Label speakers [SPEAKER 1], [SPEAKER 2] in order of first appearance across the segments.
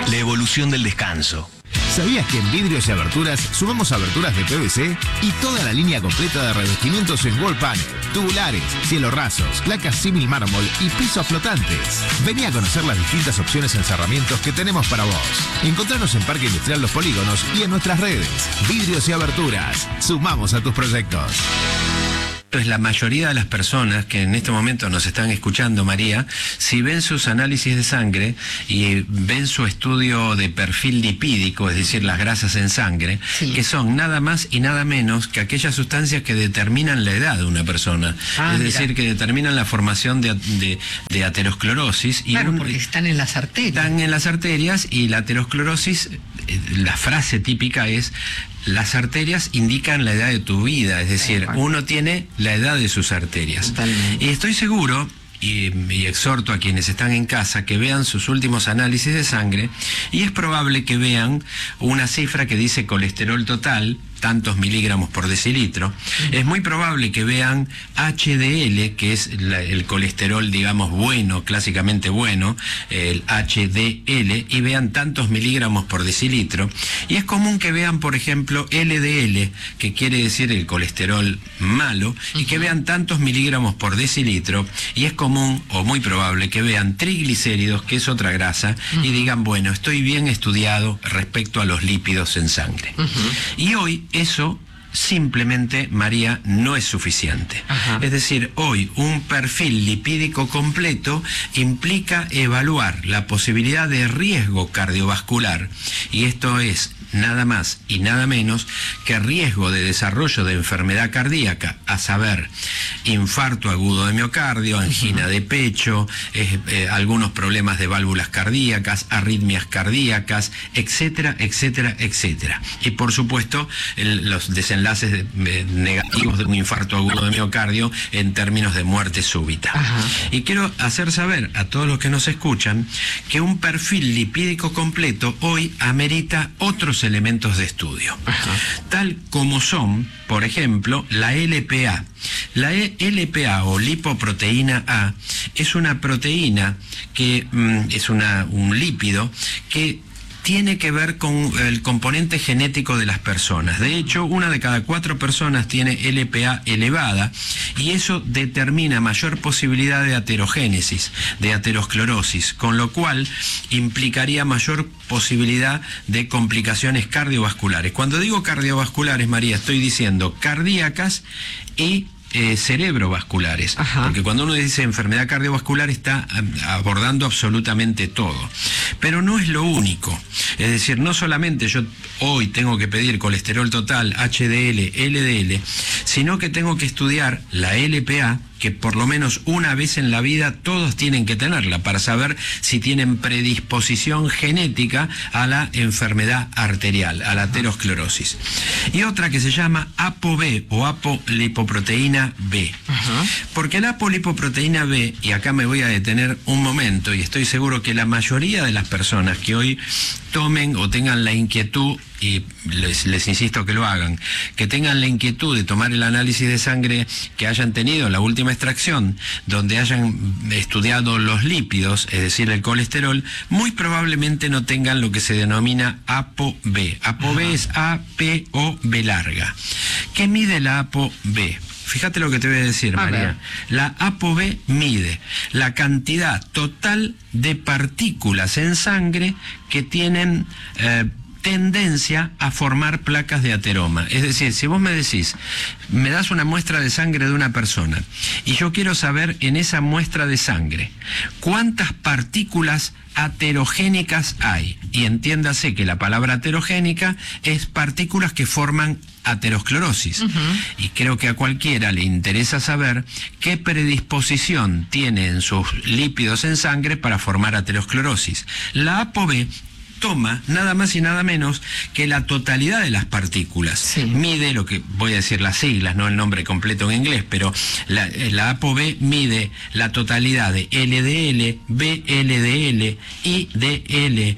[SPEAKER 1] La evolución del descanso.
[SPEAKER 2] ¿Sabías que en Vidrios y Aberturas sumamos aberturas de PVC y toda la línea completa de revestimientos en wall panel, tubulares, cielos rasos, placas símil mármol y pisos flotantes? Vení a conocer las distintas opciones en cerramientos que tenemos para vos. Encontranos en Parque Industrial Los Polígonos y en nuestras redes. Vidrios y Aberturas. Sumamos a tus proyectos.
[SPEAKER 3] Es la mayoría de las personas que en este momento nos están escuchando, María, si ven sus análisis de sangre y ven su estudio de perfil lipídico, es decir, las grasas en sangre, sí, que son nada más y nada menos que aquellas sustancias que determinan la edad de una persona. Es decir, que determinan la formación de aterosclerosis. Y
[SPEAKER 4] claro, porque están en las arterias.
[SPEAKER 3] Están en las arterias, y la aterosclerosis, la frase típica es: las arterias indican la edad de tu vida, es decir, uno tiene la edad de sus arterias. Totalmente. Y estoy seguro, y exhorto a quienes están en casa que vean sus últimos análisis de sangre, y es probable que vean una cifra que dice colesterol total, tantos miligramos por decilitro. Es muy probable que vean HDL, que es el colesterol, digamos, bueno, clásicamente bueno, el HDL, y vean tantos miligramos por decilitro. Y es común que vean, por ejemplo, LDL, que quiere decir el colesterol malo, y que vean tantos miligramos por decilitro. Y es común, o muy probable, que vean triglicéridos, que es otra grasa, y digan, bueno, estoy bien estudiado respecto a los lípidos en sangre. Y hoy eso simplemente, María, no es suficiente. Es decir, hoy un perfil lipídico completo implica evaluar la posibilidad de riesgo cardiovascular, y esto es nada más y nada menos que riesgo de desarrollo de enfermedad cardíaca, a saber, infarto agudo de miocardio, angina de pecho, algunos problemas de válvulas cardíacas, arritmias cardíacas, etcétera, etcétera, etcétera. Y por supuesto, los desenlaces negativos de un infarto agudo de miocardio en términos de muerte súbita. Y quiero hacer saber a todos los que nos escuchan que un perfil lipídico completo hoy amerita otros elementos de estudio, tal como son, por ejemplo, la LPA. La LPA, o lipoproteína A, es una proteína que es un lípido que tiene que ver con el componente genético de las personas. De hecho, 1 de cada 4 personas tiene LPA elevada, y eso determina mayor posibilidad de aterogénesis, de aterosclerosis, con lo cual implicaría mayor posibilidad de complicaciones cardiovasculares. Cuando digo cardiovasculares, María, estoy diciendo cardíacas y cerebrovasculares, porque cuando uno dice enfermedad cardiovascular está abordando absolutamente todo. Pero no es lo único. Es decir, no solamente yo hoy tengo que pedir colesterol total, HDL, LDL, sino que tengo que estudiar la LPA, que por lo menos una vez en la vida todos tienen que tenerla para saber si tienen predisposición genética a la enfermedad arterial, a la aterosclerosis. Y otra que se llama ApoB, o apolipoproteína B. Porque la apolipoproteína B, y acá me voy a detener un momento, y estoy seguro que la mayoría de las personas que hoy tomen o tengan la inquietud, y les insisto que lo hagan, que tengan la inquietud de tomar el análisis de sangre que hayan tenido, la última extracción, donde hayan estudiado los lípidos, es decir, el colesterol, muy probablemente no tengan lo que se denomina ApoB. ApoB es ApoB larga. ¿Qué mide la ApoB? Fíjate lo que te voy a decir, María. La ApoB mide la cantidad total de partículas en sangre que tienen tendencia a formar placas de ateroma. Es decir, si vos me decís, me das una muestra de sangre de una persona, y yo quiero saber en esa muestra de sangre cuántas partículas aterogénicas hay, y entiéndase que la palabra aterogénica es partículas que forman aterosclerosis. Y creo que a cualquiera le interesa saber qué predisposición tiene en sus lípidos en sangre para formar aterosclerosis. La ApoB toma nada más y nada menos que la totalidad de las partículas. Mide lo que, voy a decir las siglas, no el nombre completo en inglés, pero la ApoB mide la totalidad de LDL, VLDL, IDL,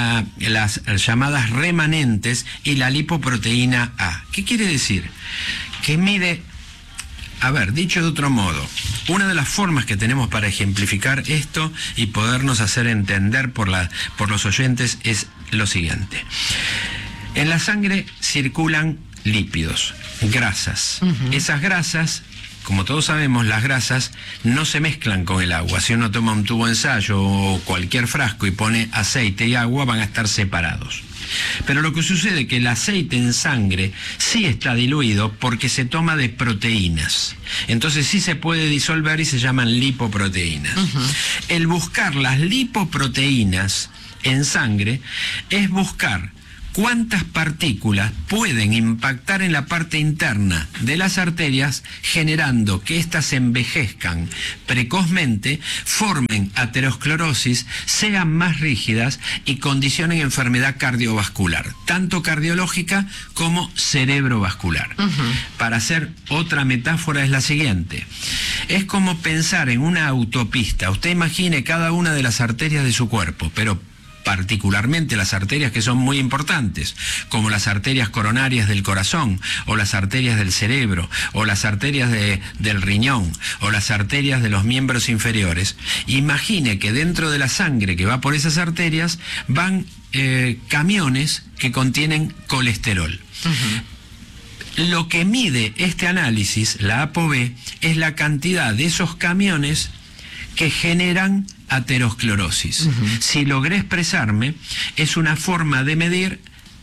[SPEAKER 3] las llamadas remanentes y la lipoproteína A. ¿Qué quiere decir? Que mide A ver, dicho de otro modo, una de las formas que tenemos para ejemplificar esto y podernos hacer entender por los oyentes es lo siguiente. En la sangre circulan lípidos, grasas. Esas grasas, como todos sabemos, las grasas no se mezclan con el agua. Si uno toma un tubo de ensayo o cualquier frasco y pone aceite y agua, van a estar separados. Pero lo que sucede es que el aceite en sangre sí está diluido porque se toma de proteínas. Entonces sí se puede disolver y se llaman lipoproteínas. El buscar las lipoproteínas en sangre es buscar cuántas partículas pueden impactar en la parte interna de las arterias, generando que éstas envejezcan precozmente, formen aterosclerosis, sean más rígidas y condicionen enfermedad cardiovascular, tanto cardiológica como cerebrovascular. Para hacer otra metáfora es la siguiente. Es como pensar en una autopista. Usted imagine cada una de las arterias de su cuerpo, pero particularmente las arterias que son muy importantes, como las arterias coronarias del corazón, o las arterias del cerebro, o las arterias del riñón, o las arterias de los miembros inferiores. Imagine que dentro de la sangre que va por esas arterias van camiones que contienen colesterol. Lo que mide este análisis, la ApoB, es la cantidad de esos camiones que generan aterosclerosis. Si logré expresarme, es una forma de medir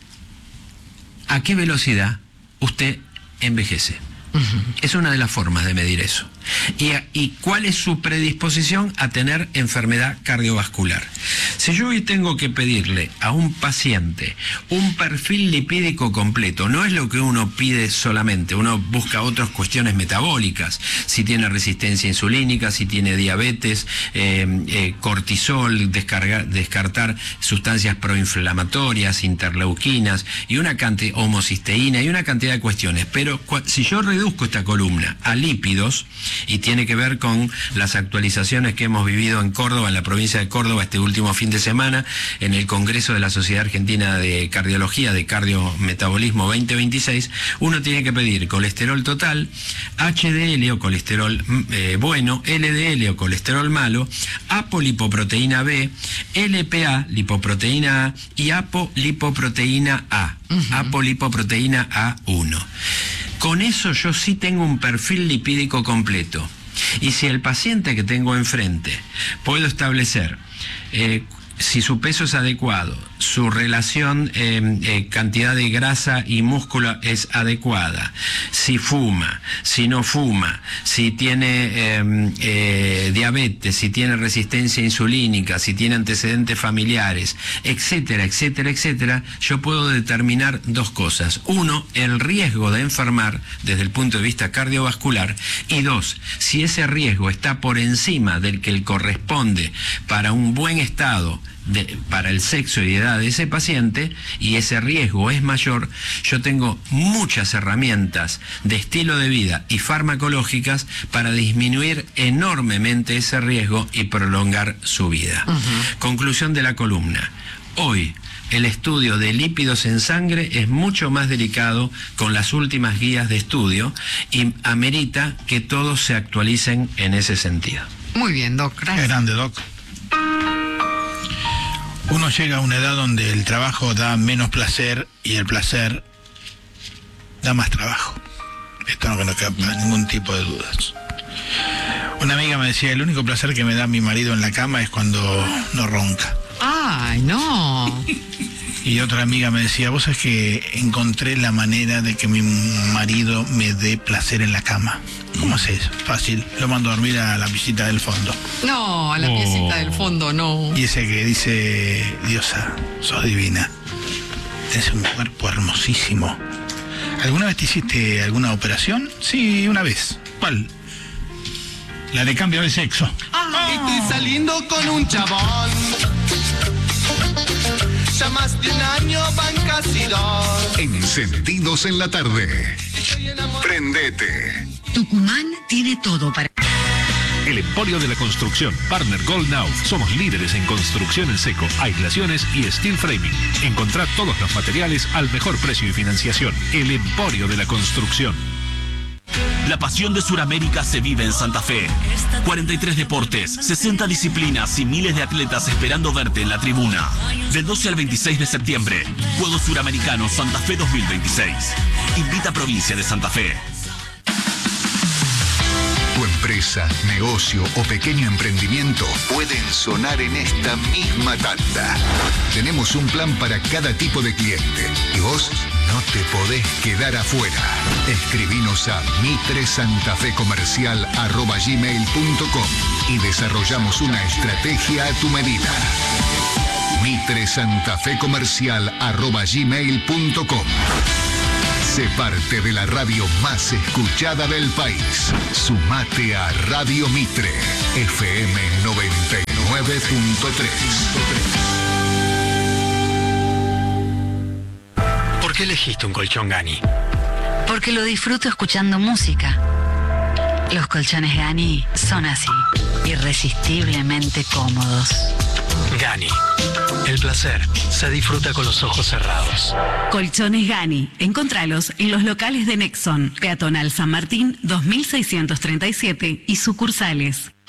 [SPEAKER 3] a qué velocidad usted envejece. Es una de las formas de medir eso. ¿Y cuál es su predisposición a tener enfermedad cardiovascular? Si yo hoy tengo que pedirle a un paciente un perfil lipídico completo, no es lo que uno pide solamente, uno busca otras cuestiones metabólicas, si tiene resistencia insulínica, si tiene diabetes, cortisol, descartar sustancias proinflamatorias, interleuquinas, y una cantidad, homocisteína, y una cantidad de cuestiones. Pero si yo reduzco esta columna a lípidos, y tiene que ver con las actualizaciones que hemos vivido en Córdoba, en la provincia de Córdoba, este último fin de semana, en el Congreso de la Sociedad Argentina de Cardiología, de Cardiometabolismo 2026, uno tiene que pedir colesterol total, HDL o colesterol bueno, LDL o colesterol malo, apolipoproteína B, LPA, lipoproteína A, y apolipoproteína A, apolipoproteína A1. Con eso yo sí tengo un perfil lipídico completo. Y si el paciente que tengo enfrente puedo establecer si su peso es adecuado, su relación cantidad de grasa y músculo es adecuada, si fuma, si no fuma, si tiene diabetes, si tiene resistencia insulínica, si tiene antecedentes familiares, etcétera, etcétera, etcétera, yo puedo determinar dos cosas. Uno, el riesgo de enfermar desde el punto de vista cardiovascular, y dos, si ese riesgo está por encima del que corresponde para un buen estado para el sexo y edad de ese paciente, y ese riesgo es mayor, yo tengo muchas herramientas de estilo de vida y farmacológicas para disminuir enormemente ese riesgo y prolongar su vida. Conclusión de la columna. Hoy, el estudio de lípidos en sangre es mucho más delicado con las últimas guías de estudio y amerita que todos se actualicen en ese sentido.
[SPEAKER 4] Muy bien, Doc. Gracias.
[SPEAKER 5] Qué grande, Doc. Uno llega a una edad donde el trabajo da menos placer y el placer da más trabajo. Esto no queda ningún tipo de dudas. Una amiga me decía, el único placer que me da mi marido en la cama es cuando no ronca.
[SPEAKER 4] ¡Ay, no!
[SPEAKER 5] Y otra amiga me decía, vos sabés que encontré la manera de que mi marido me dé placer en la cama. ¿Cómo haces? Fácil, lo mando a dormir a la piecita del fondo.
[SPEAKER 4] No, a la piecita del fondo, no.
[SPEAKER 5] Y ese que dice, Diosa, sos divina, tenés un cuerpo hermosísimo. ¿Alguna vez te hiciste alguna operación? Sí, una vez. ¿Cuál? La de cambio de sexo.
[SPEAKER 6] Estoy saliendo con un chabón. Ya más de un año van casi dos.
[SPEAKER 7] Encendidos en la tarde. Prendete.
[SPEAKER 8] Tucumán tiene todo para...
[SPEAKER 9] El Emporio de la Construcción, Partner Gold Now. Somos líderes en construcción en seco, aislaciones y steel framing. Encontrá todos los materiales al mejor precio y financiación. El Emporio de la Construcción.
[SPEAKER 10] La pasión de Sudamérica se vive en Santa Fe. 43 deportes, 60 disciplinas y miles de atletas esperando verte en la tribuna. Del 12 al 26 de septiembre, Juegos Suramericanos Santa Fe 2026. Invita a Provincia de Santa Fe.
[SPEAKER 7] Tu empresa, negocio o pequeño emprendimiento pueden sonar en esta misma tanda. Tenemos un plan para cada tipo de cliente y vos no te podés quedar afuera. Escribinos a mitresantafecomercial@gmail.com y desarrollamos una estrategia a tu medida. mitresantafecomercial@gmail.com. Sé parte de la radio más escuchada del país. Sumate a Radio Mitre, FM 99.3.
[SPEAKER 11] ¿Por qué elegiste un colchón Gani?
[SPEAKER 8] Porque lo disfruto escuchando música. Los colchones Gani son así, irresistiblemente cómodos.
[SPEAKER 11] Gani. El placer se disfruta con los ojos cerrados.
[SPEAKER 12] Colchones Gani. Encontralos en los locales de Nexon, Peatonal San Martín 2637 y sucursales.